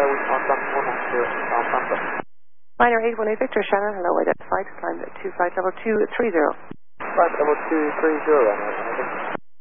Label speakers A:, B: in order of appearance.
A: Minor 818 Victor Shannon, hello, identified, climb to flight level 230.
B: Flight level 230,